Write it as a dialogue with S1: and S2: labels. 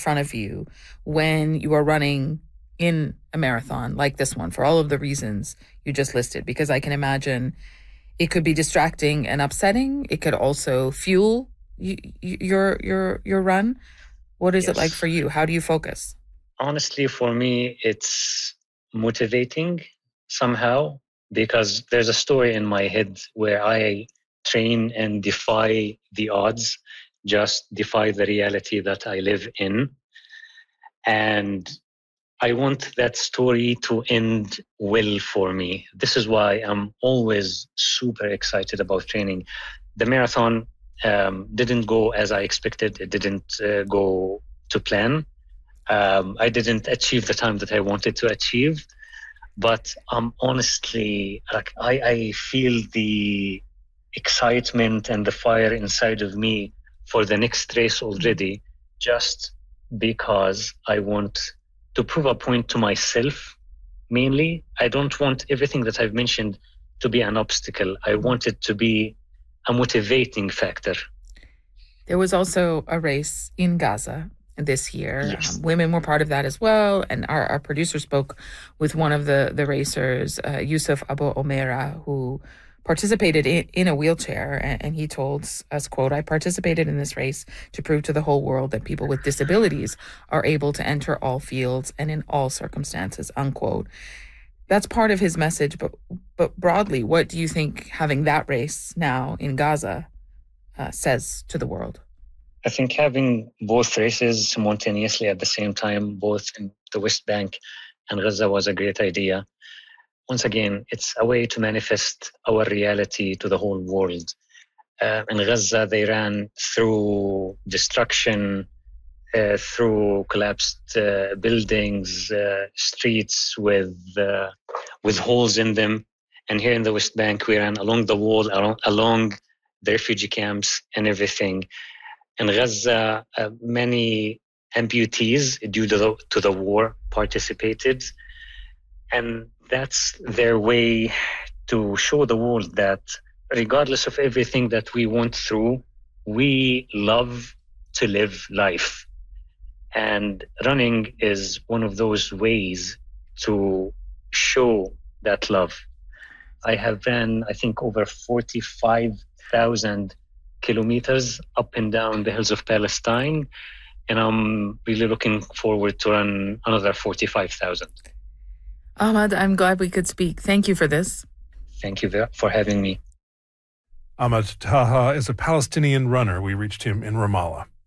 S1: front of you when you are running in a marathon like this one, for all of the reasons you just listed? Because I can imagine it could be distracting and upsetting. It could also fuel your run. What is it like
S2: Yes.
S1: for you? How do you focus?
S2: Honestly, for me, it's motivating somehow because there's a story in my head where I train and defy the odds, just defy the reality that I live in. And I want that story to end well for me. This is why I'm always super excited about training. The marathon didn't go as I expected. It didn't go to plan. I didn't achieve the time that I wanted to achieve, but I'm honestly, like, I feel the excitement and the fire inside of me for the next race already, just because I want to prove a point to myself. Mainly, I don't want everything that I've mentioned to be an obstacle. I want it to be a motivating factor.
S1: There was also a race in Gaza this year.
S2: Yes.
S1: Women were part of that as well. And our producer spoke with one of the racers, Yusuf Abu Omera, who participated in a wheelchair. And he told us, quote, "I participated in this race to prove to the whole world that people with disabilities are able to enter all fields and in all circumstances," unquote. That's part of his message. But broadly, what do you think having that race now in Gaza says to the world?
S2: I think having both races simultaneously at the same time, both in the West Bank and Gaza, was a great idea. Once again, it's a way to manifest our reality to the whole world. In Gaza, they ran through destruction, through collapsed buildings, streets with holes in them. And here in the West Bank, we ran along the wall, along the refugee camps and everything. In Gaza, many amputees, due to the war, participated. And that's their way to show the world that regardless of everything that we went through, we love to live life. And running is one of those ways to show that love. I have ran, I think, over 45,000 kilometers up and down the hills of Palestine, and I'm really looking forward to run another 45,000.
S1: Ahmad, I'm glad we could speak. Thank you for this.
S2: Thank you for having me.
S3: Ahmad Taha is a Palestinian runner. We reached him in Ramallah.